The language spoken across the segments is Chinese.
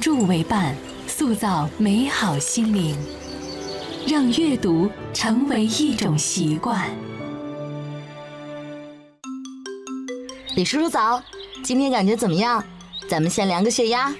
著为伴，塑造美好心灵，让阅读成为一种习惯。 李叔叔早，今天感觉怎么样？咱们先量个血压。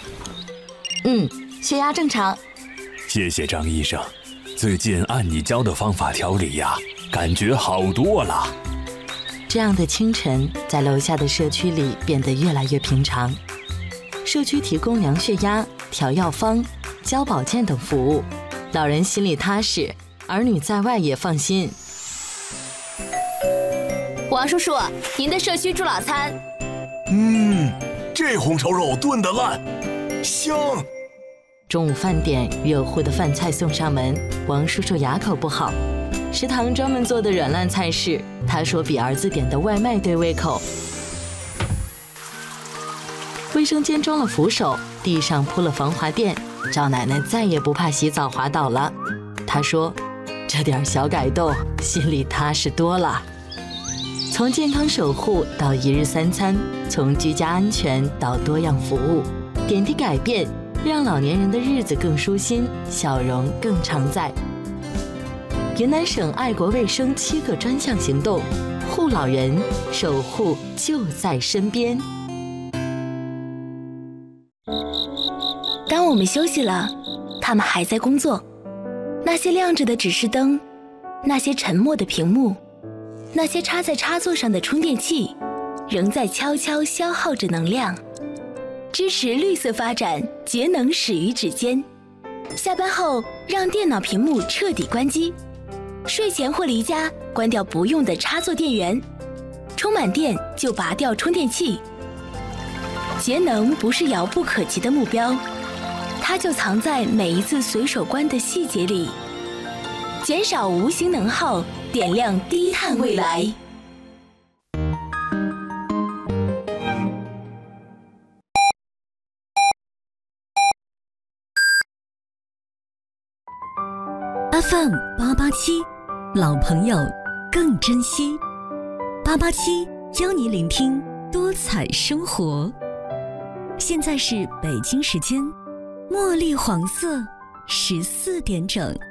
血压正常。 谢谢张医生，最近按你教的方法调理呀，感觉好多了。 这样的清晨，在楼下的社区里变得越来越平常。社区提供量血压、调药方、教保健等服务，老人心里踏实，儿女在外也放心。 王叔叔，您的社区助老餐。 这红烧肉炖得烂，香。 中午饭点，热乎的饭菜送上门，王叔叔哑口不好。食堂专门做的软烂菜式，他说比儿子点的外卖对胃口。卫生间装了扶手，地上铺了防滑垫，赵奶奶再也不怕洗澡滑倒了。她说，这点小改动，心里踏实多了。从健康守护到一日三餐，从居家安全到多样服务，点滴改变，让老年人的日子更舒心，笑容更常在。云南省爱国卫生7个专项行动，护老人，守护就在身边。 当我们休息了，他们还在工作。那些亮着的指示灯，那些沉默的屏幕，那些插在插座上的充电器，仍在悄悄消耗着能量。支持绿色发展，节能始于指尖。下班后，让电脑屏幕彻底关机。睡前或离家，关掉不用的插座电源。充满电就拔掉充电器。节能不是遥不可及的目标，它就藏在每一次随手关的细节里。减少无形能耗，点亮低碳未来。 FM 887，老朋友更珍惜。887邀你聆听多彩生活。现在是北京时间，茉莉黄色14点整。